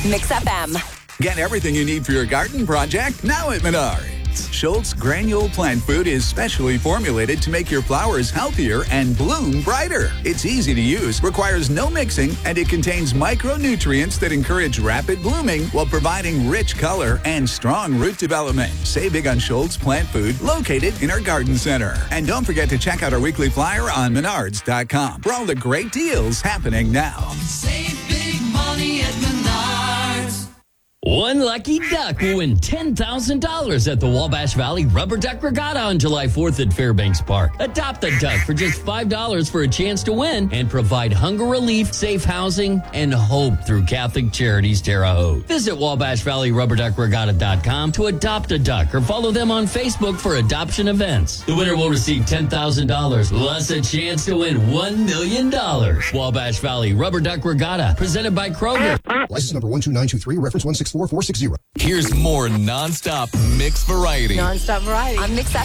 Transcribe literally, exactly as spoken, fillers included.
Mix F M. Get everything you need for your garden project now at Menards. Schultz Granule Plant Food is specially formulated to make your flowers healthier and bloom brighter. It's easy to use, requires no mixing, and it contains micronutrients that encourage rapid blooming while providing rich color and strong root development. Save big on Schultz Plant Food, located in our garden center. And don't forget to check out our weekly flyer on menards dot com for all the great deals happening now. Save big money at Menards. One lucky duck will win ten thousand dollars at the Wabash Valley Rubber Duck Regatta on July fourth at Fairbanks Park. Adopt a duck for just five dollars for a chance to win and provide hunger relief, safe housing, and hope through Catholic Charities Terre Haute. Visit Wabash Valley Rubber Duck Regatta dot com to adopt a duck or follow them on Facebook for adoption events. The winner will receive ten thousand dollars plus a chance to win one million dollars. Wabash Valley Rubber Duck Regatta, presented by Kroger. License number one two nine two three, reference one six four four six zero. Here's more nonstop mix variety. Nonstop variety on Mix F M.